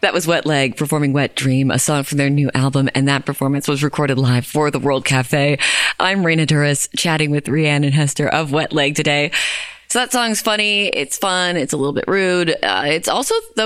That was Wet Leg performing Wet Dream, a song from their new album, and that performance was recorded live for the World Cafe. I'm Raina Duras, chatting with Rianne and Hester of Wet Leg today. So that song's funny, it's fun, it's a little bit rude. It's also, though,